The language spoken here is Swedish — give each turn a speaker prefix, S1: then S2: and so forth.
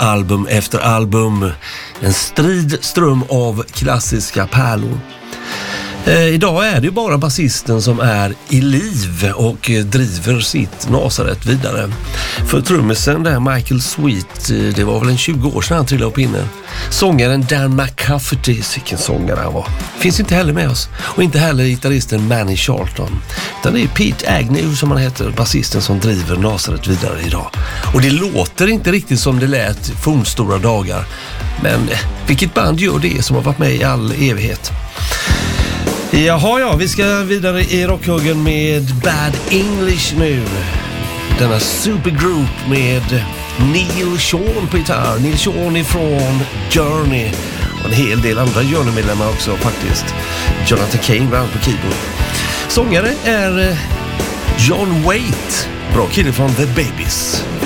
S1: album efter album. En strid ström av klassiska pärlor. Idag är det ju bara basisten som är i liv och driver sitt Nasaret vidare. För trummisen där, Michael Sweet, det var väl en 20 år sedan han trillade upp inne. Sångaren Dan McCafferty, vilken sångare han var, finns inte heller med oss. Och inte heller gitarristen Manny Charlton. Utan det är Pete Agnew som han heter, basisten som driver Nasaret vidare idag. Och det låter inte riktigt som det lät fornstora dagar. Men vilket band gör det som har varit med i all evighet? Jaha, vi ska vidare i rockhuggen med Bad English nu. Denna supergroup med Neil Sean på gitarr. Neil Sean ifrån Journey. Och en hel del andra Journey-medlemmar också faktiskt. Jonathan Cain var på keyboard. Sångare är John Waite. Bra kille från The Babies.